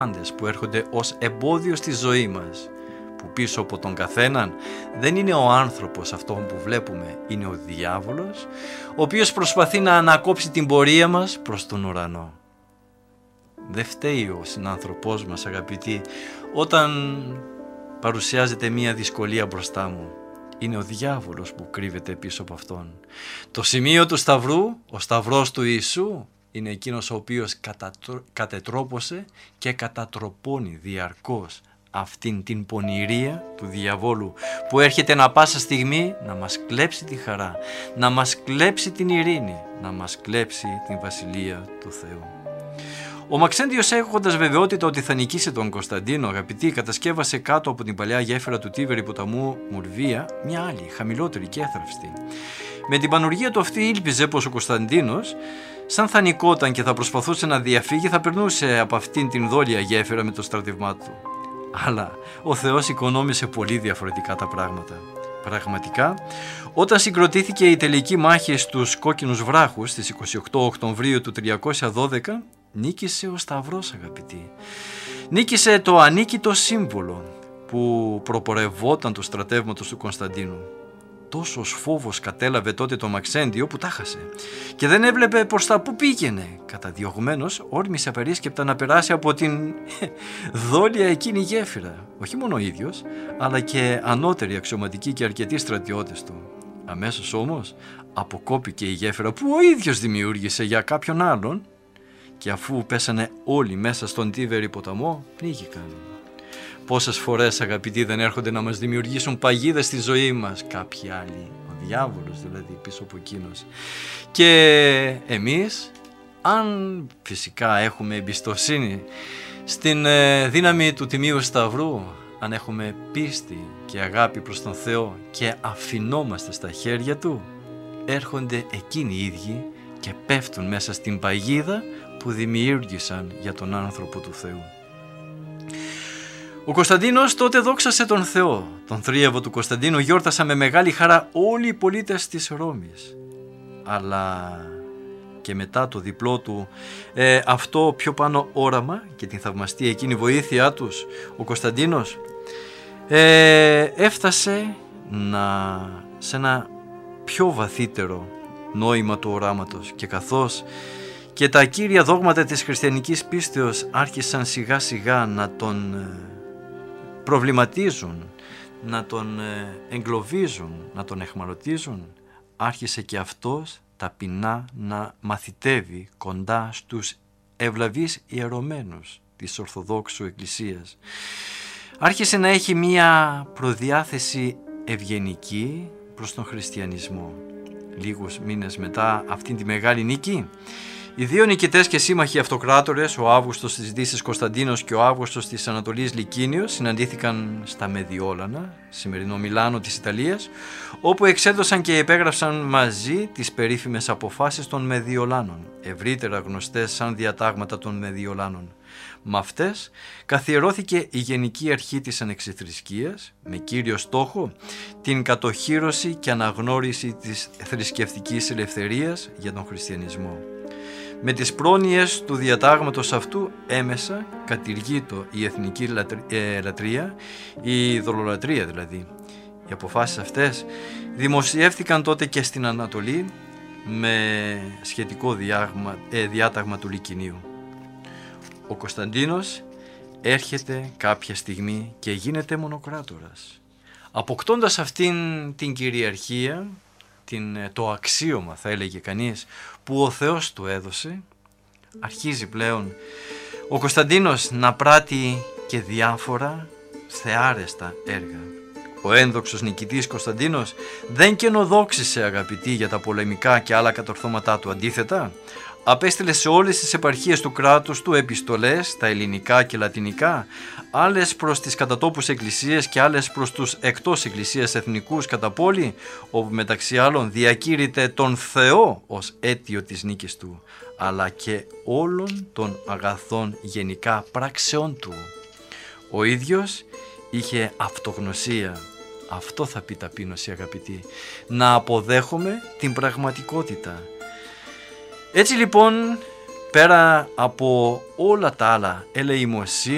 που έρχονται ως εμπόδιο στη ζωή μας, που πίσω από τον καθέναν δεν είναι ο άνθρωπος αυτόν που βλέπουμε, είναι ο διάβολος, ο οποίος προσπαθεί να ανακόψει την πορεία μας προς τον ουρανό. Δεν φταίει ο συνάνθρωπός μας, αγαπητοί, όταν παρουσιάζεται μία δυσκολία μπροστά μου. Είναι ο διάβολος που κρύβεται πίσω από αυτόν. Το σημείο του Σταυρού, ο Σταυρός του Ιησού, είναι εκείνος ο οποίος κατετρόπωσε και κατατροπώνει διαρκώς αυτήν την πονηρία του διαβόλου, που έρχεται ανα πάσα στιγμή να μας κλέψει τη χαρά, να μας κλέψει την ειρήνη, να μας κλέψει την βασιλεία του Θεού. Ο Μαξέντιος, έχοντας βεβαιότητα ότι θα νικήσει τον Κωνσταντίνο, αγαπητοί, κατασκεύασε κάτω από την παλιά γέφυρα του Τίβερη ποταμού Μουρβία μια άλλη, χαμηλότερη και έθραυστη. Με την πανουργία του αυτή ήλπιζε πως ο Κωνσταντίνος, σαν θα νικόταν και θα προσπαθούσε να διαφύγει, θα περνούσε από αυτήν την δόλια γέφυρα με το στρατευμά του. Αλλά ο Θεός οικονόμησε πολύ διαφορετικά τα πράγματα. Πραγματικά, όταν συγκροτήθηκε η τελική μάχη στους Κόκκινους Βράχους στις 28 Οκτωβρίου του 312, νίκησε ο Σταυρός, αγαπητοί. Νίκησε το ανίκητο σύμβολο που προπορευόταν του στρατεύματος του Κωνσταντίνου. Τόσος φόβος κατέλαβε τότε το Μαξέντιο που τα χάσε και δεν έβλεπε προς τα που πήγαινε. Καταδιωγμένος όρμησε απερίσκεπτα να περάσει από την δόλια εκείνη γέφυρα. Όχι μόνο ο ίδιος, αλλά και ανώτεροι αξιωματικοί και αρκετοί στρατιώτες του. Αμέσως όμως αποκόπηκε η γέφυρα που ο ίδιος δημιούργησε για κάποιον άλλον, και αφού πέσανε όλοι μέσα στον Τίβερη ποταμό, πνίγηκαν. Πόσες φορές, αγαπητοί, δεν έρχονται να μας δημιουργήσουν παγίδες στη ζωή μας κάποιοι άλλοι, ο διάβολος δηλαδή πίσω από εκείνος. Και εμείς, αν φυσικά έχουμε εμπιστοσύνη στην δύναμη του Τιμίου Σταυρού, αν έχουμε πίστη και αγάπη προς τον Θεό και αφινόμαστε στα χέρια Του, έρχονται εκείνοι οι ίδιοι και πέφτουν μέσα στην παγίδα που δημιούργησαν για τον άνθρωπο του Θεού. Ο Κωνσταντίνος τότε δόξασε τον Θεό. Τον θρίαβο του Κωνσταντίνου γιόρτασαν με μεγάλη χαρά όλοι οι πολίτες της Ρώμης. Αλλά και μετά το διπλό του αυτό πιο πάνω όραμα και την θαυμαστή εκείνη βοήθειά τους, ο Κωνσταντίνος έφτασε σε ένα πιο βαθύτερο νόημα του οράματος, και καθώς και τα κύρια δόγματα της χριστιανικής πίστεως άρχισαν σιγά σιγά να τον προβληματίζουν, να τον εγκλωβίζουν, να τον εχμαλωτίζουν, άρχισε και αυτός ταπεινά να μαθητεύει κοντά στους ευλαβείς ιερωμένους της Ορθοδόξου Εκκλησίας. Άρχισε να έχει μία προδιάθεση ευγενική προς τον χριστιανισμό. Λίγους μήνες μετά αυτήν τη μεγάλη νίκη, οι δύο νικητές και σύμμαχοι αυτοκράτορες, ο Αύγουστος της Δύσης Κωνσταντίνος και ο Αύγουστος της Ανατολής Λικίνιος, συναντήθηκαν στα Μεδιόλανα, σημερινό Μιλάνο της Ιταλίας, όπου εξέδωσαν και υπέγραψαν μαζί τις περίφημες αποφάσεις των Μεδιολάνων, ευρύτερα γνωστές σαν διατάγματα των Μεδιολάνων. Με αυτές καθιερώθηκε η Γενική Αρχή της Ανεξιθρησκείας, με κύριο στόχο την κατοχύρωση και αναγνώριση της θρησκευτικής ελευθερίας για τον χριστιανισμό. Με τις πρόνοιες του διατάγματος αυτού έμεσα κατηργείτο η εθνική λατρεία, η δολολατρεία δηλαδή. Οι αποφάσεις αυτές δημοσιεύθηκαν τότε και στην Ανατολή με σχετικό διάταγμα του Λικινίου. Ο Κωνσταντίνος έρχεται κάποια στιγμή και γίνεται μονοκράτορας. Αποκτώντας αυτήν την κυριαρχία, το αξίωμα θα έλεγε κανείς, που ο Θεός του έδωσε, αρχίζει πλέον ο Κωνσταντίνος να πράττει και διάφορα θεάρεστα έργα. Ο ένδοξος νικητής Κωνσταντίνος δεν καινοδόξησε, αγαπητοί, για τα πολεμικά και άλλα κατορθώματά του. Αντίθετα, απέστειλε σε όλες τις επαρχίες του κράτους του επιστολές, τα ελληνικά και λατινικά, άλλες προς τις κατατόπους εκκλησίες και άλλες προς τους εκτός εκκλησίας εθνικούς κατά πόλη, όπου μεταξύ άλλων διακήρυτε τον Θεό ως αίτιο της νίκης του, αλλά και όλων των αγαθών γενικά πράξεών του. Ο ίδιος είχε αυτογνωσία. Αυτό θα πει ταπείνωση, αγαπητοί, να αποδέχομαι την πραγματικότητα. Έτσι λοιπόν, πέρα από όλα τα άλλα ελεημοσύνη,